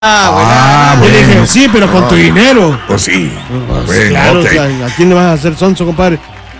Yo bueno. dije, sí, pero con tu dinero. Pues sí. Pues claro, ok. o sea, ¿a quién le vas a hacer sonso, compadre?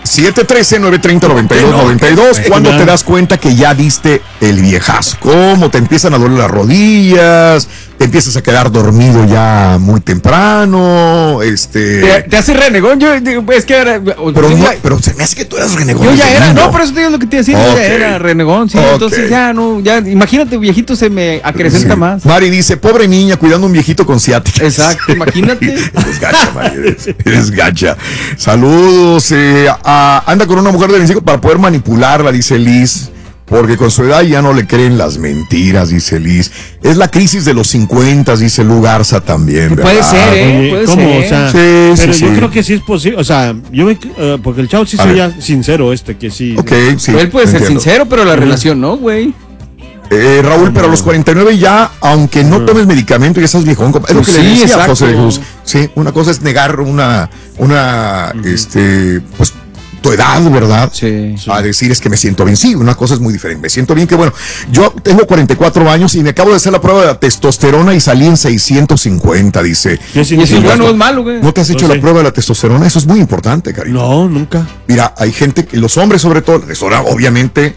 713-930-9292. ¿Cuándo te das cuenta que ya diste el viejazo? ¿Cómo te empiezan a doler las rodillas? ¿Te empiezas a quedar dormido ya muy temprano? ¿Te hace renegón? Yo es que era, pero se me hace que tú eras renegón. yo ya desde era, niño. no, por eso te digo lo que te decía, yo ya era renegón, sí, entonces ya no, ya, imagínate, viejito se me acrecenta más. Mari dice, pobre niña, cuidando a un viejito con ciática. Exacto, imagínate. Eres gacha, Mari, eres gacha. Saludos, anda con una mujer de 25 para poder manipularla, dice Liz. Porque con su edad ya no le creen las mentiras, dice Liz. Es la crisis de los 50, dice Lu Garza también, ¿verdad? Puede ser, Oye, puede ¿cómo? ser. O sea, Sí, pero sí, yo sí. creo que sí es posible. O sea, porque el chavo sí A se ver. veía sincero, que sí. Ok, sí. Él puede ser entiendo. sincero, pero la relación no, güey. Raúl, pero a los 49 ya, aunque no tomes medicamento, ya estás viejón. Es lo que Sí, le decía exacto. José Jesús. Sí, una cosa es negar pues, tu edad, ¿verdad? Sí. A decir es que me siento bien. Sí, una cosa es muy diferente. Me siento bien que, bueno, yo tengo 44 años y me acabo de hacer la prueba de la testosterona y salí en 650, dice. ¿Qué Y eso significa? es bueno o es malo, güey. ¿No te has hecho No la sé. prueba de la testosterona? Eso es muy importante, cariño. No, nunca. Mira, hay gente, que los hombres sobre todo, obviamente,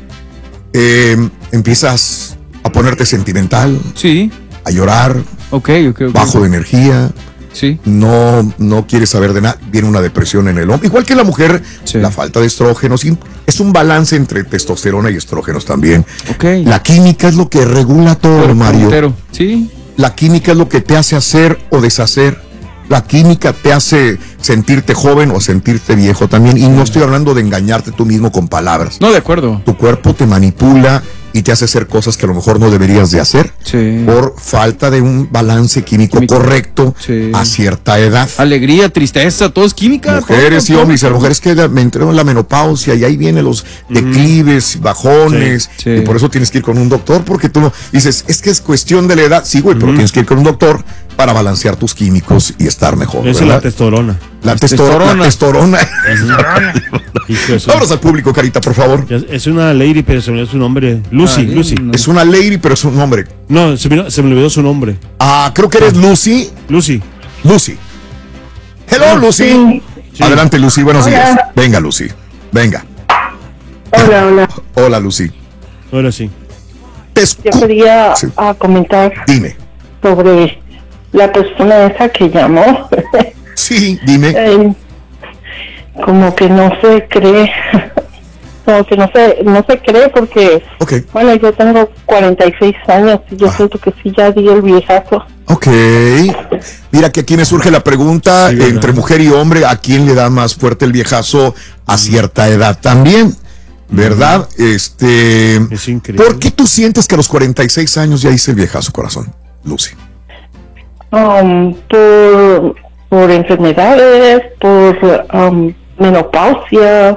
empiezas a ponerte sentimental, Sí, a llorar, ok. bajo de energía, Sí. no quieres saber de nada, viene una depresión en el hombre. Igual que la mujer, Sí. la falta de estrógenos, es un balance entre testosterona y estrógenos también. Ok. La química es lo que regula todo, Pero, Mario. sí. La química es lo que te hace hacer o deshacer. La química te hace sentirte joven o sentirte viejo también. Y no estoy hablando de engañarte tú mismo con palabras. No, de acuerdo. Tu cuerpo te manipula y te hace hacer cosas que a lo mejor no deberías de hacer Sí. por falta de un balance químico correcto Sí. a cierta edad. Alegría, tristeza, todo es química. Mujeres y todo. hombres, a lo mejor es que me entré en la menopausia y ahí vienen los declives, bajones, Sí. y por eso tienes que ir con un doctor, porque tú no dices, es que es cuestión de la edad, sí, güey, pero tienes que ir con un doctor para balancear tus químicos y estar mejor. Esa es ¿verdad? la testosterona. La testosterona. Hijo de su- Vámonos al público, Carita, por favor. Es una lady, pero se me olvidó su nombre. Lucy, Ah, Lucy. no. Es una lady, pero es un nombre. No, se me olvidó su nombre. Creo que eres Lucy. Lucy. Lucy. Hello, Lucy. Sí. Adelante, Lucy, buenos días. Venga, Lucy. Venga. Hola. Hola, Lucy. Ahora sí. Yo quería Sí. comentar Dime. sobre la persona esa que llamó. Sí, dime. Como que no se cree. Como que no se cree porque, Ok. bueno, yo tengo 46 años y yo siento que sí ya di el viejazo. Ok. Mira que aquí me surge la pregunta, Sí, ¿verdad? entre mujer y hombre, ¿a quién le da más fuerte el viejazo a cierta edad también? ¿Verdad? Es increíble. ¿Por qué tú sientes que a los 46 años ya hice el viejazo, corazón, Lucy? Por enfermedades, por menopausia.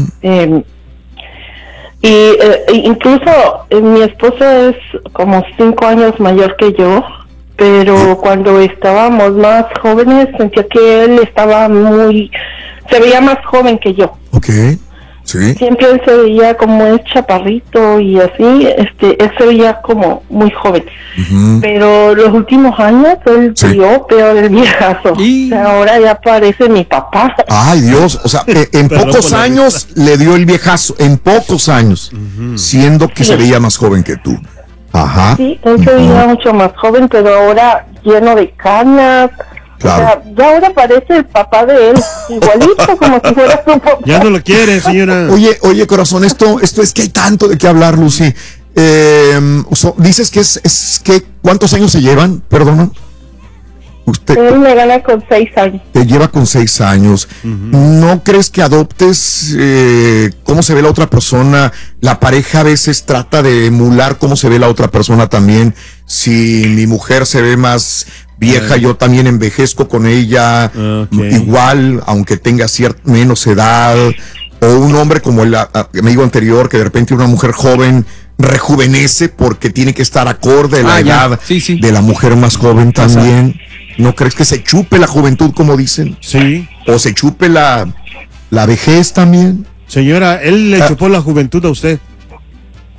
Incluso mi esposo es como 5 años mayor que yo, pero cuando estábamos más jóvenes sentía que él se veía más joven que yo. Ok. Sí. Siempre él se veía como es chaparrito y así, él se veía como muy joven. Pero los últimos años él Sí. dio peor el viejazo. Y- O sea, ahora ya parece mi papá. Ay, Dios, o sea, en Perdón pocos por la años le dio el viejazo, en pocos años, siendo que Sí. se veía más joven que tú. Ajá. Sí, él se veía mucho más joven, pero ahora lleno de canas. Claro. O sea, ya ahora parece el papá de él, igualito, como si fuera su papá. Ya no lo quiere, señora. Oye, corazón, esto es que hay tanto de qué hablar, Lucy. Dices que es que, ¿cuántos años se llevan? Perdona. Usted Él me gana con 6 años. te lleva con 6 años. ¿No crees que adoptes cómo se ve la otra persona? La pareja a veces trata de emular cómo se ve la otra persona también. Si mi mujer se ve más vieja, yo también envejezco con ella Ok. igual, aunque tenga menos edad. O un hombre como el amigo anterior, que de repente una mujer joven rejuvenece porque tiene que estar acorde a la Ya. edad Sí. de la mujer más joven también. ¿No crees que se chupe la juventud, como dicen? Sí. ¿O se chupe la vejez también? Señora, él le chupó la juventud a usted.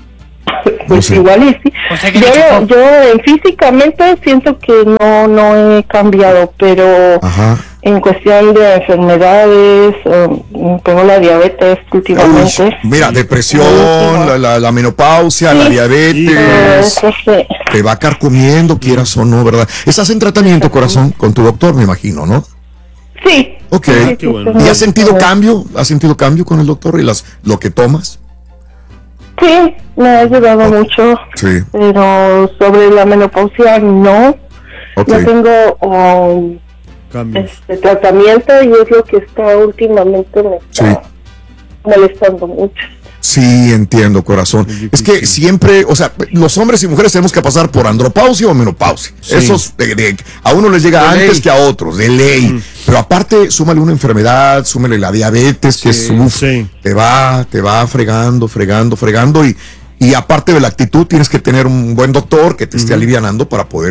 Pues sé. igual y sí. O sea que le chocó. Yo físicamente siento que no he cambiado, pero Ajá. en cuestión de enfermedades, tengo la diabetes últimamente. Uy, mira, depresión, la menopausia, la Sí. diabetes, Eso sí. te va carcomiendo, quieras o no, ¿verdad? Estás en tratamiento, corazón, con tu doctor, me imagino, ¿no? Sí. Ok. Sí, Qué bueno. ¿Y has sentido cambio? ¿Has sentido cambio con el doctor y lo que tomas? Sí, me ha ayudado mucho, Sí, pero sobre la menopausia no. ok. No tengo Cambios. tratamiento y es lo que está últimamente me está molestando mucho. Sí, entiendo, corazón. Es difícil. Es que siempre, o sea, los hombres y mujeres tenemos que pasar por andropausia o menopausia. Sí. Esos a uno les llega De antes ley. que a otros, de ley. Pero aparte, súmale una enfermedad, súmale la diabetes, que Sí, te va fregando y aparte de la actitud, tienes que tener un buen doctor que te esté alivianando para poder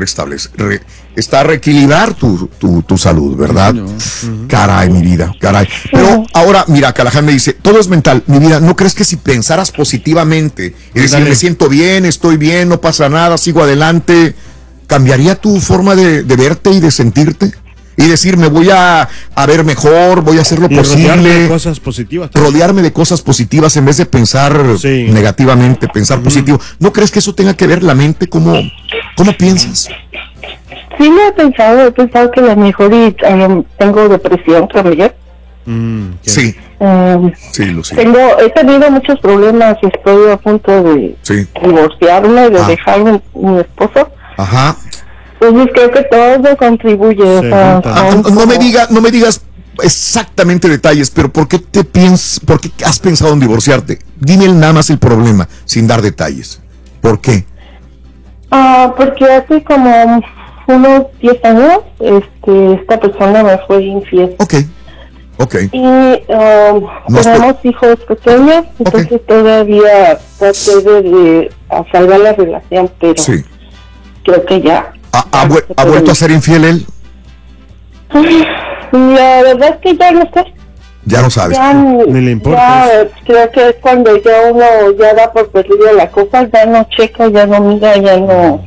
reequilibrar tu salud, ¿verdad? Caray, mi vida, caray. Pero ahora, mira, Callahan me dice, todo es mental. Mi vida, ¿no crees que si pensaras positivamente y decir, Dale. me siento bien, estoy bien, no pasa nada, sigo adelante, cambiaría tu forma de verte y de sentirte? Y decir, me voy a ver mejor, voy a hacer lo Y rodearme de posible, cosas positivas. rodearme de cosas positivas en vez de pensar Sí. negativamente, pensar positivo. ¿No crees que eso tenga que ver la mente? ¿Cómo piensas? Sí, he pensado que a lo mejor tengo depresión también. Sí, Eh, sí, Lucy. he tenido muchos problemas, estoy a punto de Sí, divorciarme, de Ah. dejar mi esposo. ajá. Entonces creo que todo contribuye. Se o sea, junta. son No me como- digas exactamente detalles, pero ¿por qué por qué has pensado en divorciarte? Dime nada más el problema, sin dar detalles. ¿Por qué? Porque hace como unos 10 años esta persona me fue infiel. Ok. Y No tenemos hijos pequeños, entonces todavía traté de salvar la relación, pero Sí. creo que ya. ¿Ha vuelto a ser infiel él? La verdad es que ya no sé. Ya no sabes. Ya, Ni le importa ya, creo que es cuando ya uno ya da por perdido la cosa, ya no checa, ya no mira, ya no.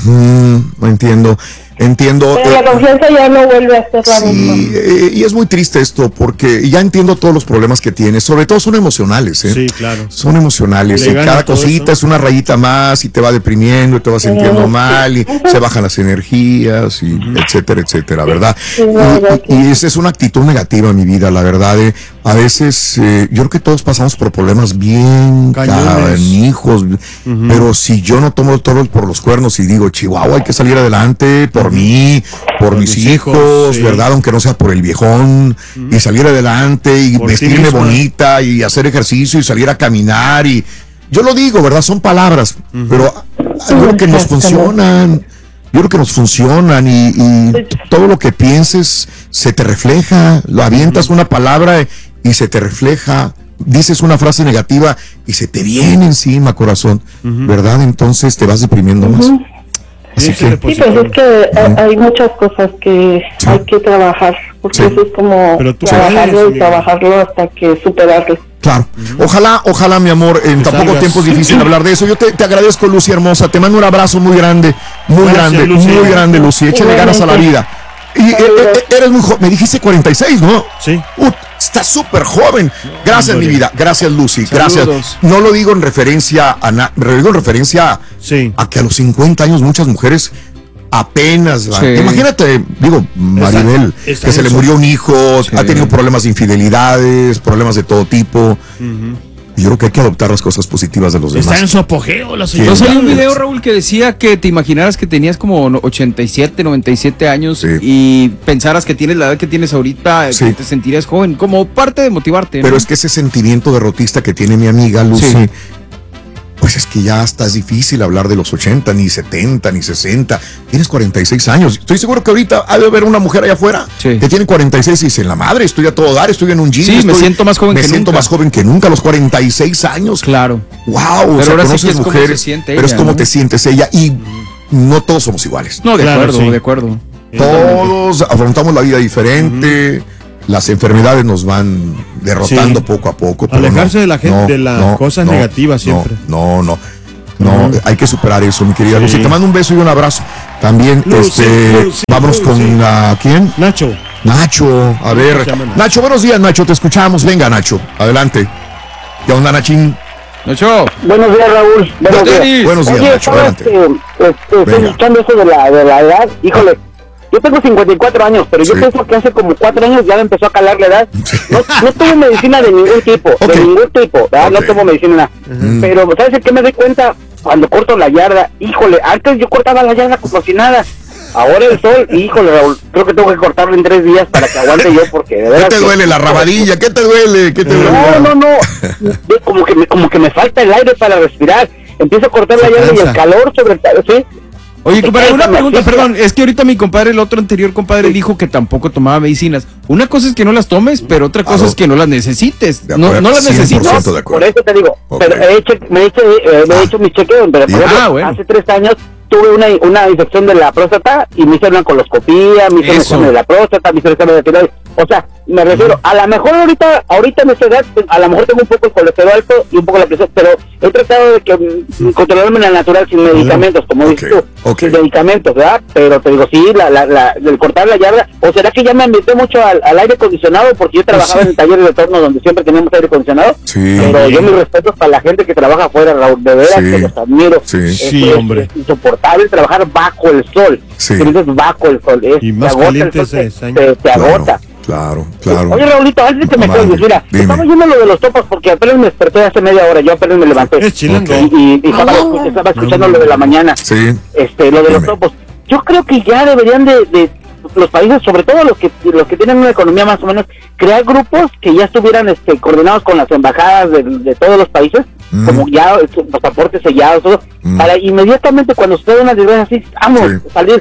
Entiendo. Pero la confianza ya no vuelve a ser la misma. Sí, y es muy triste esto porque ya entiendo todos los problemas que tienes, sobre todo son emocionales, ¿eh? Sí, claro. Son emocionales, Le y gana cada todo cosita eso. es una rayita más y te va deprimiendo y te vas sintiendo mal y se bajan las energías y etcétera, etcétera, ¿verdad? Sí, la verdad Y esa es una actitud negativa en mi vida, la verdad. A veces yo creo que todos pasamos por problemas bien Cañones. canijos, pero si yo no tomo todo por los cuernos y digo, Chihuahua, hay que salir adelante por mí, por mis hijos, sí. ¿verdad? Aunque no sea por el viejón, y salir adelante y Por ti vestirme misma. bonita y hacer ejercicio y salir a caminar y yo lo digo, ¿verdad? Son palabras, pero yo creo que nos funcionan. Yo creo que nos funcionan y todo lo que pienses se te refleja. Lo avientas una palabra y se te refleja. Dices una frase negativa y se te viene encima, corazón, ¿verdad? Entonces te vas deprimiendo más. Así que, Sí, pues es que hay muchas cosas que Sí. hay que trabajar, porque Sí. eso es como Pero tú trabajarlo puedes, y mira. trabajarlo hasta que superarlo. claro. Ojalá, mi amor, en tan poco salgas. tiempo es difícil hablar de eso. Yo te agradezco, Lucy hermosa. Te mando un abrazo muy grande, Gracias, Lucy. muy grande, Lucy. Échale ganas a la vida. Y eres muy joven. Me dijiste 46, ¿no? Sí. Estás súper joven. Gracias, Hombre. mi vida. Gracias, Lucy. Saludos. Gracias. No lo digo en referencia lo digo en referencia Sí. a que a los 50 años muchas mujeres apenas van. Sí. Imagínate, digo, Maribel, Está que se le eso. murió un hijo, Sí. ha tenido problemas de infidelidades, problemas de todo tipo. Y yo creo que hay que adoptar las cosas positivas de los Está en demás. su apogeo la Sí. señora. No salió un video, Raúl, que decía que te imaginaras que tenías como 87, 97 años Sí. y pensaras que tienes la edad que tienes ahorita, Sí. que te sentirías joven, como parte de motivarte. Pero ¿no? es que ese sentimiento derrotista que tiene mi amiga Lucy, Sí. pues es que ya hasta es difícil hablar de los 80, ni 70, ni 60. Tienes 46 años. Estoy seguro que ahorita ha de haber una mujer allá afuera Sí. que tiene 46 y dice, en la madre, estoy a todo dar, estoy en un gym. Sí, me siento más joven me que siento nunca. más joven que nunca a los 46 años. Claro. Wow, Pero o sea, ahora sí conoces que es cómo mujeres, se siente pero es ella, como ¿no? te sientes ella y no todos somos iguales. No, de Claro, acuerdo, sí. de acuerdo. Todos afrontamos la vida diferente. Las enfermedades nos van derrotando Sí. poco a poco. pero Alejarse no, de la gente, no, de las no, cosas no, negativas no, siempre. No. No, hay que superar eso, mi querida Lucy. Te mando un beso y un abrazo. También, Lucy, vámonos con ¿quién? Nacho. Nacho, a ver. Se llama Nacho. Nacho, buenos días, Nacho, te escuchamos. Venga, Nacho, adelante. ¿Qué onda, Nachín? Nacho. Buenos días, Raúl. Buenos días. Buenos días, Oye, Nacho, adelante. estoy Venga. escuchando eso de la edad. Híjole, yo tengo 54 años, pero yo Sí. pienso que hace como 4 años ya me empezó a calar la edad. No tomo medicina de ningún tipo, Ok. de ningún tipo, ¿verdad? Ok. No tomo medicina. Pero, ¿sabes en qué me doy cuenta? Cuando corto la yarda, híjole, antes yo cortaba la yarda como si nada. Ahora el sol, híjole, Raúl, creo que tengo que cortarlo en 3 días para que aguante yo, porque de ¿Qué verdad te que- duele? ¿La rabadilla? ¿Qué te duele? ¿Qué te duele? No. Como que me falta el aire para respirar. Empiezo a cortar la yarda y el calor sobre todo, ¿sí? Oye, compadre, una Esa pregunta, noticia. perdón, es que ahorita mi compadre, el otro anterior compadre, dijo que tampoco tomaba medicinas. Una cosa es que no las tomes, pero otra cosa Claro. es que no las necesites. De No, acuerdo, no las 100% necesitas. de acuerdo. Por eso te digo, Ok. pero me he hecho mis chequeos, pero por Ah, ejemplo, bueno. hace 3 años tuve una infección de la próstata y me hicieron una coloscopía, me hicieron Eso. examen de la próstata, me hicieron examen de tiroides. O sea, me refiero, a lo mejor ahorita en esta edad, a lo mejor tengo un poco el colesterol alto y un poco la presión, pero he tratado de que controlarme en la natural sin medicamentos, como dices tú, ok. sin medicamentos, ¿verdad? Pero te digo, sí, el cortar la yarda, o será que ya me ambienté mucho al aire acondicionado, porque yo trabajaba sí. en talleres de torno donde siempre teníamos aire acondicionado, Sí. pero yo mis respetos para la gente que trabaja afuera, Raúl, de veras Sí. que los admiro. Sí. Sí, hombre. Es insoportable trabajar bajo el sol. Sí. Que dices bajo el sol. Y te más agota caliente el sol, ese año. te agota. Claro. Oye, Raulito, antes de que me Madre, cuelgues, mira, dime. estaba oyendo lo de los topos porque apenas me desperté hace media hora, yo apenas me levanté. Es chilango. Ok. Y estaba escuchando lo de la mañana, Sí. lo de los Dime. topos. Yo creo que ya deberían de los países, sobre todo los que tienen una economía más o menos, crear grupos que ya estuvieran coordinados con las embajadas de todos los países, como ya pasaportes sellados, todo, para inmediatamente cuando sucede una desgracia así, vamos, Sí. salir.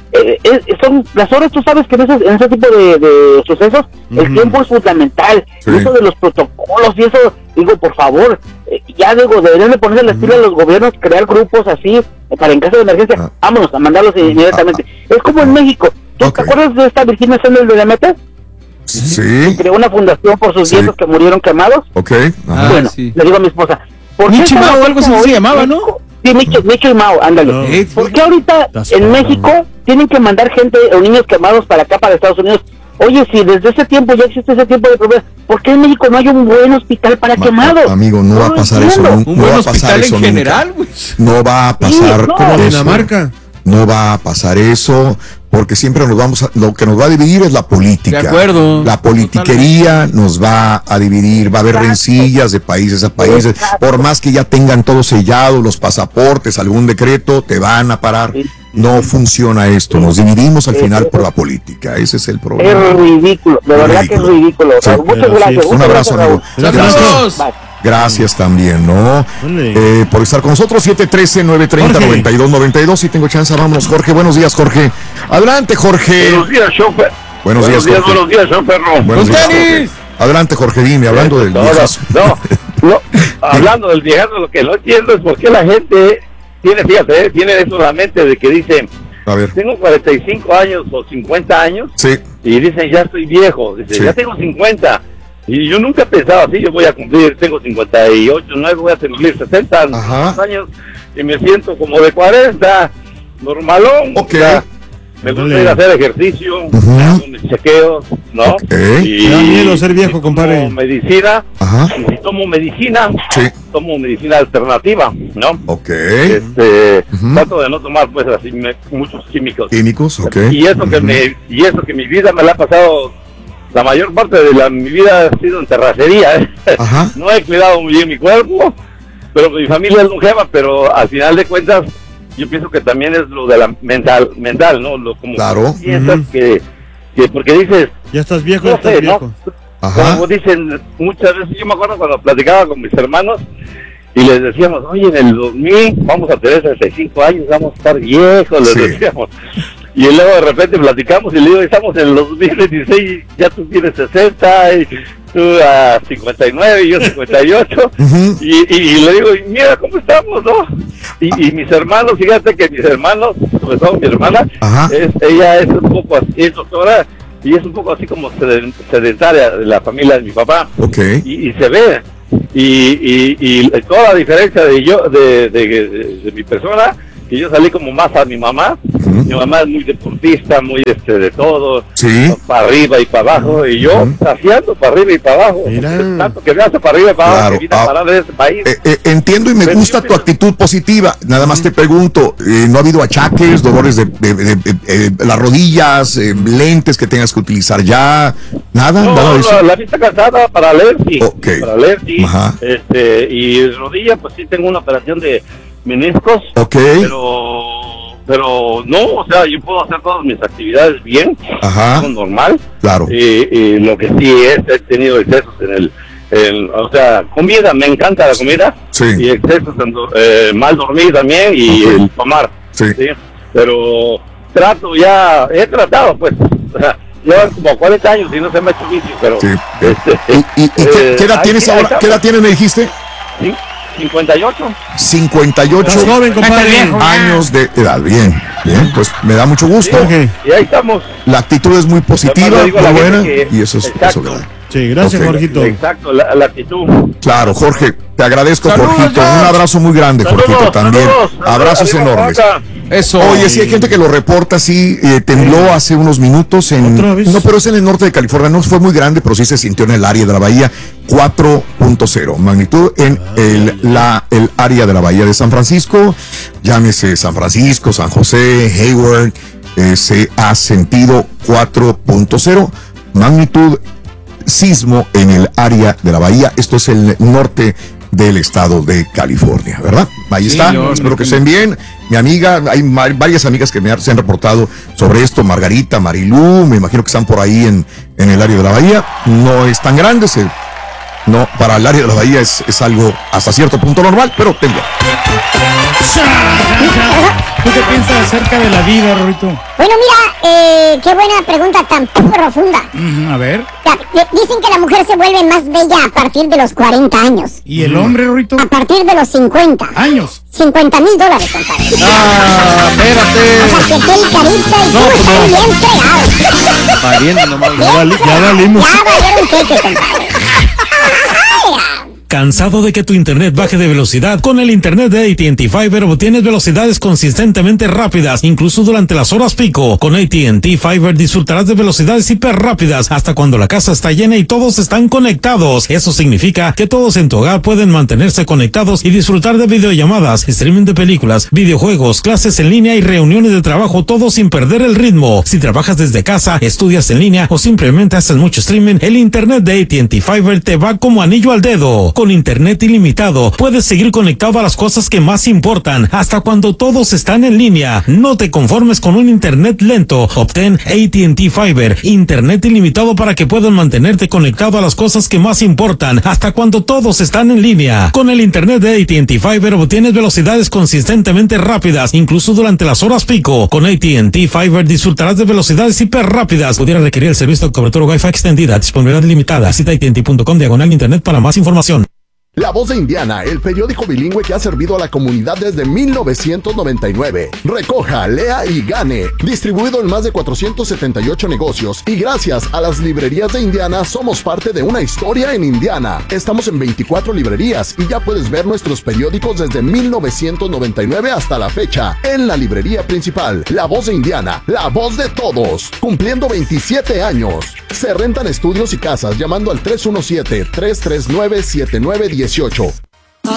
Son las horas, tú sabes que en ese tipo de sucesos el tiempo es fundamental. Sí. Y eso de los protocolos y eso, digo, por favor, ya digo, deberían de ponerse las pilas a los gobiernos, crear grupos así para en caso de emergencia, Ah. vámonos a mandarlos inmediatamente. Es como en México. ¿Tú Ok. te acuerdas de esta Virginia Sendel de Demeter? Sí. Creó una fundación por sus Sí. nietos que murieron quemados. Ok. Ah, Bueno, sí. le digo a mi esposa, ¿por qué Michi cada Mao, vez algo así como se hoy llamaba, ¿no? México- Sí, Micho y Mao, ándale. No. ¿Por qué ahorita Estás en parado. México tienen que mandar gente o niños quemados para acá, para Estados Unidos? Oye, si desde ese tiempo ya existe ese tipo de problemas, ¿por qué en México no hay un buen hospital para quemados? Amigo, no va a lo pasar eso entiendo. nunca. Un No buen va a pasar hospital eso en nunca. general, güey. No va a pasar Sí, no. Como eso. Dinamarca. No va a pasar eso, porque siempre lo que nos va a dividir es la política. De acuerdo. La politiquería nos va a dividir, va a haber Exacto. rencillas de países a países. Exacto. Por más que ya tengan todo sellado, los pasaportes, algún decreto, te van a parar. Sí. No funciona esto, nos dividimos al Sí, final sí. por la política, ese es el problema. Es ridículo, de verdad que es ridículo. Sí. Raúl. Muchas Pero sí, gracias. un muchas abrazo, gracias, amigo. Raúl. ¡Saludos! Bye. Gracias también, ¿no? Ole. Por estar con nosotros, 713-930-9292. Y tengo chance, vámonos, Jorge. Buenos días, Jorge. Adelante, Jorge. Buenos días, chofer. Buenos días, Jorge. buenos días, chofer. Buenos ¡Con días, tenis! Jorge. Adelante, Jorge, dime, hablando del viejazo. No, hablando del viejazo, lo que no entiendo es por qué la gente tiene eso en la mente de que dice, A ver, tengo 45 años o 50 años, sí, y dicen, ya estoy viejo, dice, Sí. ya tengo 50. Y yo nunca pensaba así, yo voy a cumplir, tengo 58, no voy a cumplir 60 Ajá. años, y me siento como de 40, normalón. Ok. O sea, me gusta Ándale. ir a hacer ejercicio, Ujú. hago mis chequeos, ¿no? Ok. Y Me da miedo ser viejo, si compadre. tomo medicina, Ajá. y si tomo medicina, Sí. tomo medicina alternativa, ¿no? Ok. Ujú. Trato de no tomar pues así muchos químicos. Químicos, ok. Y eso que Ujú. mi vida me la ha pasado, la mayor parte de mi vida ha sido en terracería, ¿eh? Ajá. No he cuidado muy bien mi cuerpo, pero mi familia es longeva, pero al final de cuentas yo pienso que también es lo de la mental, ¿no? Como Claro. piensas Ujú. que porque dices, Ya estás viejo, ya no estás sé, viejo. ¿no? Ajá. Como dicen muchas veces, yo me acuerdo cuando platicaba con mis hermanos y les decíamos, oye, en el 2000 vamos a tener 65 años, vamos a estar viejos, les Sí. decíamos. Y luego de repente platicamos y le digo, estamos en el 2016, ya tú tienes 60, y tú a 59 y yo 58. Ujú. Y le digo, mira cómo estamos, ¿no? Y mis hermanos, fíjate que mis hermanos, sobre todo mi hermana, Ajá. ella es un poco así, es doctora, y es un poco así como sedentaria de la familia de mi papá. Ok. Y se ve, y toda la diferencia de mi persona, que yo salí como más a mi mamá. Mi mamá es muy deportista, muy de todo, Sí. para arriba y para abajo, y yo haciendo para arriba y para abajo. Mira. Tanto que me hace para arriba y para abajo, Claro. que vine a parar de este país. Entiendo y me Pero gusta yo tu pienso- actitud positiva. Nada más te pregunto, ¿no ha habido achaques, dolores de las rodillas, lentes que tengas que utilizar ya? Nada, No, nada de eso. la vista cansada para leer, sí. Ok. Para leer, sí. Ajá. Y rodilla, pues sí tengo una operación de meniscos. Ok. Pero no, o sea, yo puedo hacer todas mis actividades bien, Ajá. algo normal. Claro. Y lo que sí he tenido excesos o sea, comida, me encanta la comida. Sí. Y excesos, mal dormir también y Ok. el tomar. Sí. Pero he tratado, pues. O sea, llevan como 40 años y no se me ha hecho vicio, pero... Sí. ¿Y qué edad tienes ahora? ¿Qué edad tienes, me dijiste? Sí, 58. 58 Estás joven, compadre. viejo. años de edad. Bien, bien, pues me da mucho gusto. Jorge. Y ahí estamos. La actitud es muy positiva, Además, le digo a muy la buena, gente que- y eso es exacto. verdad. Sí, gracias, Ok. Jorgito. Exacto, la actitud. Claro, Jorge, te agradezco, Saludos, Jorgito. George. Un abrazo muy grande, Saludos, Jorgito, también. saludos. Abrazos Arriba, enormes. Oaxaca. Eso. Oye, sí hay gente que lo reporta, sí, tembló hace unos minutos en... ¿Otra vez? No, pero es en el norte de California, no fue muy grande, pero sí se sintió en el área de la bahía, 4.0, magnitud en el área de la bahía de San Francisco, llámese San Francisco, San José, Hayward, se ha sentido 4.0, magnitud sismo en el área de la bahía, esto es el norte del estado de California, ¿verdad? Ahí está, Señor, espero que estén bien. Mi amiga, hay varias amigas que se han reportado sobre esto, Margarita, Marilú, me imagino que están por ahí en el área de la bahía. No es tan grande, no, para el área de la bahía es algo hasta cierto punto normal, pero tembló. ¿Tú qué piensas acerca de la vida, Rorito? Bueno, mira, qué buena pregunta tan profunda. A ver. Dicen que la mujer se vuelve más bella a partir de los 40 años. ¿Y el hombre, Rorito? A partir de los 50. Años. $50,000, compadre. Espérate. O sea, que aquel carita y tú estás bien fregado. Pariendo nomás. Ya valimos. Ya valieron queque, compadre. ¿Cansado de que tu internet baje de velocidad? Con el internet de AT&T Fiber obtienes velocidades consistentemente rápidas, incluso durante las horas pico. Con AT&T Fiber disfrutarás de velocidades hiper rápidas hasta cuando la casa está llena y todos están conectados. Eso significa que todos en tu hogar pueden mantenerse conectados y disfrutar de videollamadas, streaming de películas, videojuegos, clases en línea y reuniones de trabajo, todo sin perder el ritmo. Si trabajas desde casa, estudias en línea o simplemente haces mucho streaming, el internet de AT&T Fiber te va como anillo al dedo. Con internet ilimitado, puedes seguir conectado a las cosas que más importan, hasta cuando todos están en línea. No te conformes con un internet lento. Obtén AT&T Fiber, internet ilimitado para que puedas mantenerte conectado a las cosas que más importan, hasta cuando todos están en línea. Con el internet de AT&T Fiber obtienes velocidades consistentemente rápidas, incluso durante las horas pico. Con AT&T Fiber disfrutarás de velocidades hiper rápidas. Pudiera requerir el servicio de cobertura Wi-Fi extendida, disponibilidad limitada. Visita AT&T.com/internet para más información. La Voz de Indiana, el periódico bilingüe que ha servido a la comunidad desde 1999. Recoja, lea y gane. Distribuido en más de 478 negocios. Y gracias a las librerías de Indiana, somos parte de una historia en Indiana. Estamos en 24 librerías y ya puedes ver nuestros periódicos desde 1999 hasta la fecha. En la librería principal, La Voz de Indiana, la voz de todos. Cumpliendo 27 años. Se rentan estudios y casas llamando al 317-339-7918.